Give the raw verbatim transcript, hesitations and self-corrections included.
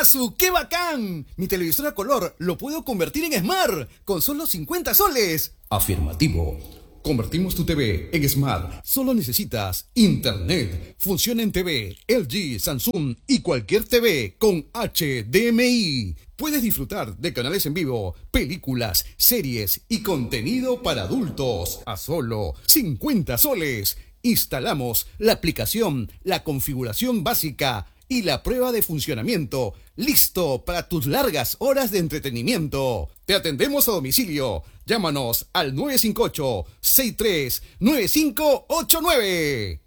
¡Su qué bacán! Mi televisor a color lo puedo convertir en Smart con solo cincuenta soles. Afirmativo. Convertimos tu T V en Smart. Solo necesitas internet. Funciona en T V, L G, Samsung y cualquier T V con H D M I. Puedes disfrutar de canales en vivo, películas, series y contenido para adultos a solo cincuenta soles. Instalamos la aplicación, la configuración básica y la prueba de funcionamiento. Listo para tus largas horas de entretenimiento. Te atendemos a domicilio. Llámanos al nueve cinco ocho, seis tres nueve cinco ocho nueve.